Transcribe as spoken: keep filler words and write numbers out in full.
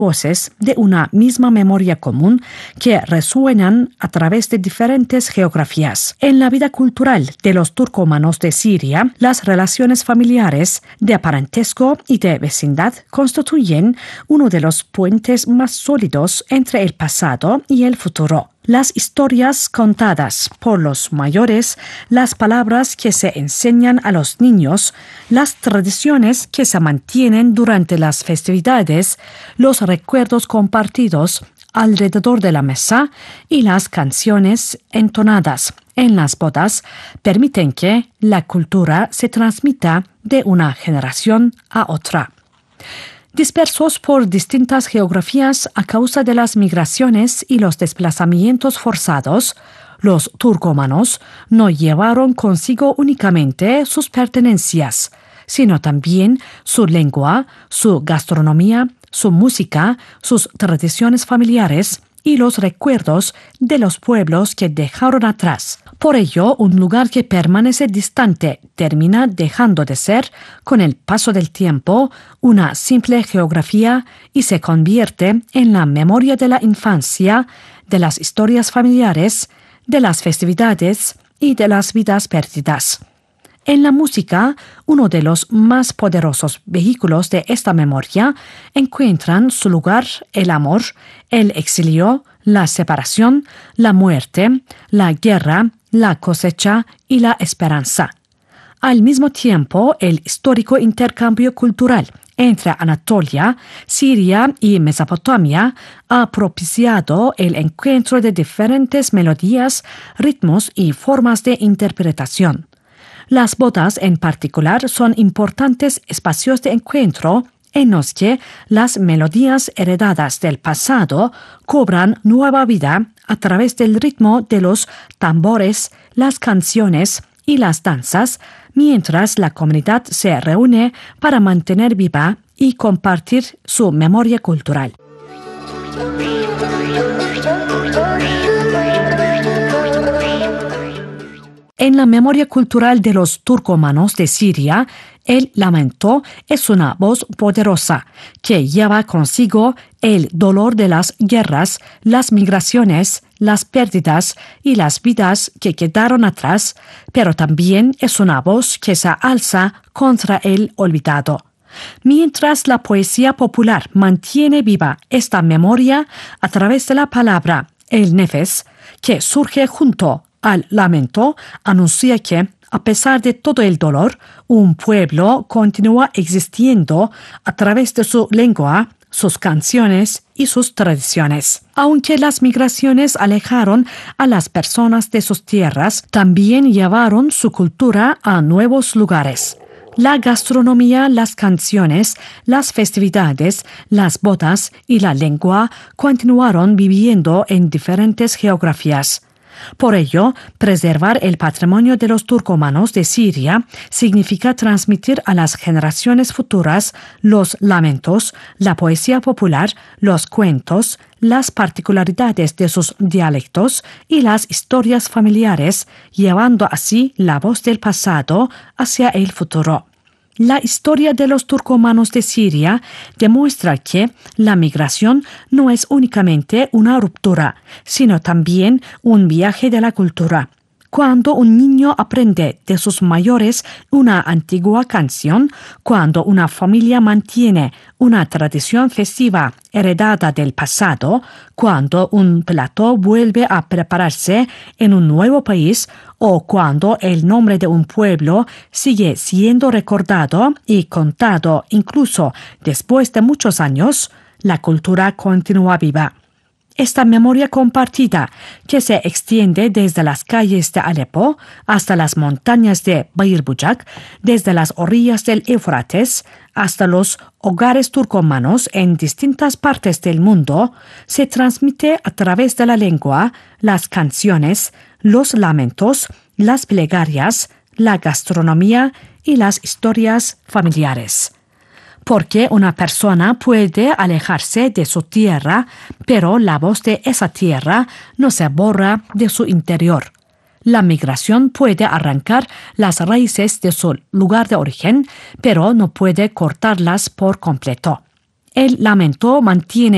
voces de una misma memoria común que resuenan a través de diferentes geografías. En la vida cultural de los turcomanos de Siria, las relaciones familiares, de parentesco y de vecindad constituyen uno de los puentes más sólidos entre el pasado y el futuro. Las historias contadas por los mayores, las palabras que se enseñan a los niños, las tradiciones que se mantienen durante las festividades, los recuerdos compartidos alrededor de la mesa y las canciones entonadas en las bodas permiten que la cultura se transmita de una generación a otra. Dispersos por distintas geografías a causa de las migraciones y los desplazamientos forzados, los turcomanos no llevaron consigo únicamente sus pertenencias, sino también su lengua, su gastronomía, su música, sus tradiciones familiares y los recuerdos de los pueblos que dejaron atrás. Por ello, un lugar que permanece distante termina dejando de ser, con el paso del tiempo, una simple geografía y se convierte en la memoria de la infancia, de las historias familiares, de las festividades y de las vidas perdidas. En la música, uno de los más poderosos vehículos de esta memoria, encuentran su lugar el amor, el exilio, la separación, la muerte, la guerra, la cosecha y la esperanza. Al mismo tiempo, el histórico intercambio cultural entre Anatolia, Siria y Mesopotamia ha propiciado el encuentro de diferentes melodías, ritmos y formas de interpretación. Las bodas en particular son importantes espacios de encuentro en los que las melodías heredadas del pasado cobran nueva vida a través del ritmo de los tambores, las canciones y las danzas, mientras la comunidad se reúne para mantener viva y compartir su memoria cultural. En la memoria cultural de los turcomanos de Siria, el lamento es una voz poderosa que lleva consigo el dolor de las guerras, las migraciones, las pérdidas y las vidas que quedaron atrás, pero también es una voz que se alza contra el olvidado. Mientras la poesía popular mantiene viva esta memoria a través de la palabra, el nefes, que surge junto al lamento, anuncia que, a pesar de todo el dolor, un pueblo continúa existiendo a través de su lengua, sus canciones y sus tradiciones. Aunque las migraciones alejaron a las personas de sus tierras, también llevaron su cultura a nuevos lugares. La gastronomía, las canciones, las festividades, las bodas y la lengua continuaron viviendo en diferentes geografías. Por ello, preservar el patrimonio de los turcomanos de Siria significa transmitir a las generaciones futuras los lamentos, la poesía popular, los cuentos, las particularidades de sus dialectos y las historias familiares, llevando así la voz del pasado hacia el futuro. La historia de los turcomanos de Siria demuestra que la migración no es únicamente una ruptura, sino también un viaje de la cultura. Cuando un niño aprende de sus mayores una antigua canción, cuando una familia mantiene una tradición festiva heredada del pasado, cuando un plato vuelve a prepararse en un nuevo país o cuando el nombre de un pueblo sigue siendo recordado y contado incluso después de muchos años, la cultura continúa viva. Esta memoria compartida, que se extiende desde las calles de Alepo hasta las montañas de Bayırbucak, desde las orillas del Éufrates hasta los hogares turcomanos en distintas partes del mundo, se transmite a través de la lengua, las canciones, los lamentos, las plegarias, la gastronomía y las historias familiares. Porque una persona puede alejarse de su tierra, pero la voz de esa tierra no se borra de su interior. La migración puede arrancar las raíces de su lugar de origen, pero no puede cortarlas por completo. El lamento mantiene